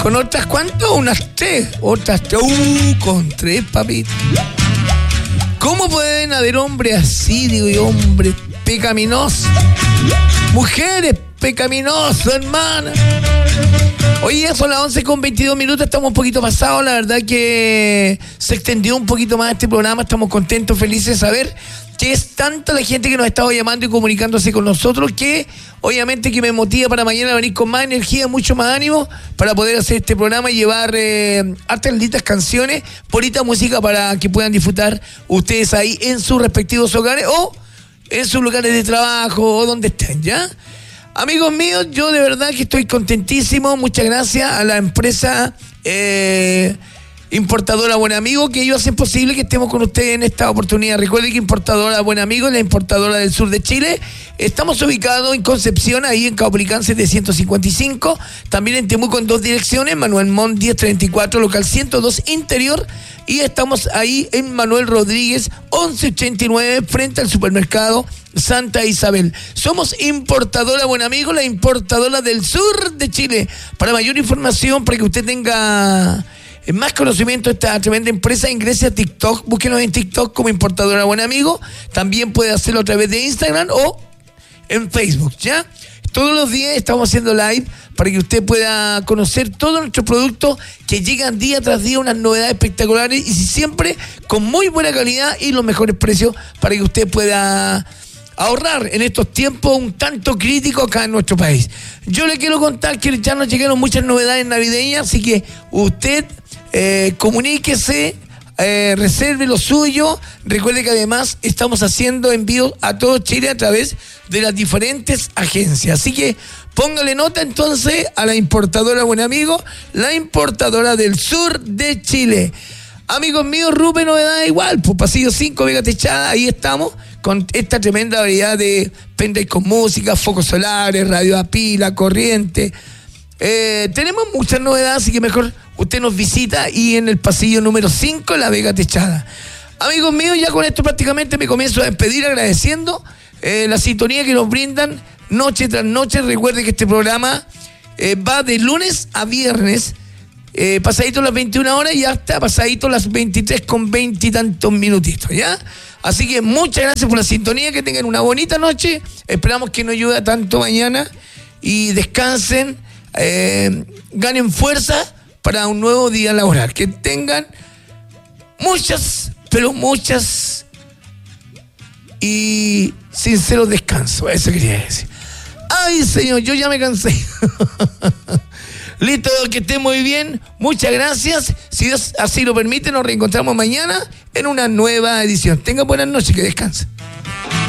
Con otras, ¿cuánto? Unas 3. Otras 3. Con 3, papito. ¿Cómo pueden haber hombres así, digo yo, hombres pecaminosos? Mujeres pecaminosas, hermana. Oye, ya son las 11:22, estamos un poquito pasados, la verdad que se extendió un poquito más este programa, estamos contentos, felices de saber que es tanta la gente que nos ha estado llamando y comunicándose con nosotros que obviamente que me motiva para mañana venir con más energía, mucho más ánimo para poder hacer este programa y llevar hartas lindas canciones, bonita música para que puedan disfrutar ustedes ahí en sus respectivos hogares o en sus lugares de trabajo o donde estén, ¿ya? Amigos míos, yo de verdad que estoy contentísimo. Muchas gracias a la empresa importadora Buen Amigo, que ellos hacen posible que estemos con ustedes en esta oportunidad. Recuerden que importadora Buen Amigo es la importadora del sur de Chile. Estamos ubicados en Concepción, ahí en Caupolicán 755. También en Temuco en 2 direcciones, Manuel Montt 1034, local 102 interior. Y estamos ahí en Manuel Rodríguez 1189, frente al supermercado Santa Isabel. Somos importadora Buen Amigo, la importadora del sur de Chile. Para mayor información, para que usted tenga más conocimiento de esta tremenda empresa, ingrese a TikTok, búsquenos en TikTok como importadora Buen Amigo. También puede hacerlo a través de Instagram o en Facebook, ¿ya? Todos los días estamos haciendo live para que usted pueda conocer todos nuestros productos que llegan día tras día, unas novedades espectaculares y siempre con muy buena calidad y los mejores precios para que usted pueda ahorrar en estos tiempos un tanto críticos acá en nuestro país. Yo le quiero contar que ya nos llegaron muchas novedades navideñas, así que usted comuníquese, reserve lo suyo. Recuerde que además estamos haciendo envíos a todo Chile a través de las diferentes agencias. Así que póngale nota entonces a la importadora Buen Amigo, la importadora del sur de Chile. Amigos míos, Rupe Novedades igual, pues Pasillo 5, Vega Techada, ahí estamos con esta tremenda variedad de pendrive con música, focos solares, radio a pila, corriente. Tenemos muchas novedades, así que mejor usted nos visita y en el pasillo número 5, la Vega Techada. Amigos míos, ya con esto prácticamente me comienzo a despedir agradeciendo la sintonía que nos brindan noche tras noche. Recuerde que este programa va de lunes a viernes, pasadito las 21 horas y hasta pasadito las 23:20 y tantos minutitos, ¿ya? Así que muchas gracias por la sintonía, que tengan una bonita noche, esperamos que no llueva tanto mañana y descansen, ganen fuerza para un nuevo día laboral, que tengan muchas, pero muchas y sinceros descansos, eso quería decir. Ay, señor, yo ya me cansé. Listo, que estén muy bien. Muchas gracias. Si Dios así lo permite, nos reencontramos mañana en una nueva edición. Tengan buenas noches, que descansen.